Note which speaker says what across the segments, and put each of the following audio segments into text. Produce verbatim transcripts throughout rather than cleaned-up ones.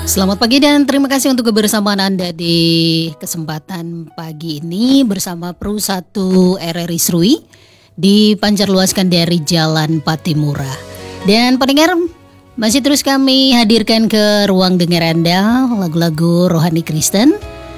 Speaker 1: Selamat pagi dan terima kasih untuk kebersamaan Anda di kesempatan pagi ini bersama Pro satu R R I Serui dipancarluaskan dari Jalan Patimura. Dan pendengar, masih terus kami hadirkan ke ruang dengar Anda lagu-lagu rohani Kristen.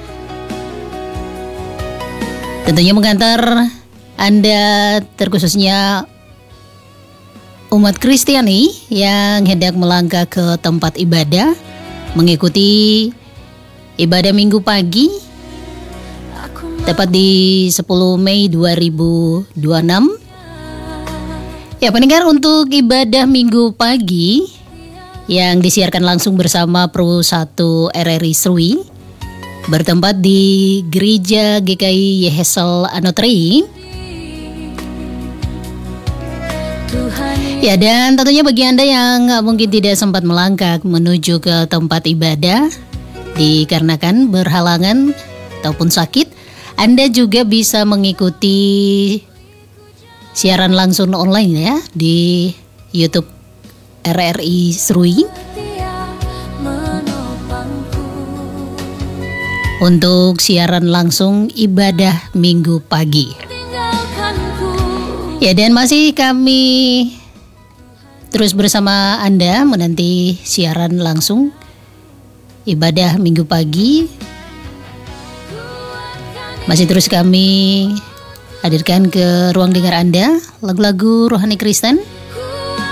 Speaker 1: Tentunya mengantar Anda terkhususnya umat Kristiani yang hendak melangkah ke tempat ibadah mengikuti ibadah minggu pagi tepat di sepuluh Mei dua ribu dua puluh enam. Ya pendengar, untuk ibadah minggu pagi yang disiarkan langsung bersama Pro satu R R I Serui bertempat di Gereja G K I Yehesel Anotrei. Ya, dan tentunya bagi Anda yang mungkin tidak sempat melangkah menuju ke tempat ibadah dikarenakan berhalangan ataupun sakit, Anda juga bisa mengikuti siaran langsung online ya di YouTube R R I Serui untuk siaran langsung ibadah minggu pagi. Ya, dan masih kami terus bersama Anda menanti siaran langsung ibadah minggu pagi. Masih terus kami hadirkan ke ruang dengar Anda lagu-lagu rohani Kristen.